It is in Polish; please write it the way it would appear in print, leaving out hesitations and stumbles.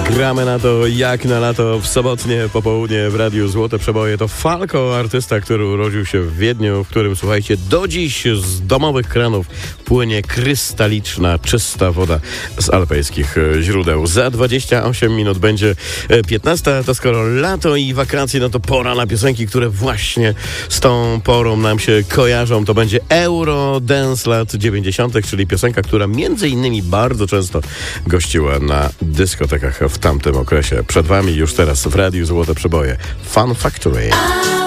Gramy na to jak na lato w sobotnie popołudnie w Radiu Złote Przeboje. To Falco, artysta, który urodził się w Wiedniu, w którym, słuchajcie, do dziś z domowych kranów płynie krystaliczna, czysta woda z alpejskich źródeł. Za 28 minut będzie 15, to skoro lato i wakacje, no to pora na piosenki, które właśnie z tą porą nam się kojarzą. To będzie Eurodance lat 90., czyli piosenka, która między innymi bardzo często gościła na dyskotekach w tamtym okresie. Przed wami już teraz w Radiu Złote Przeboje Fun Factory.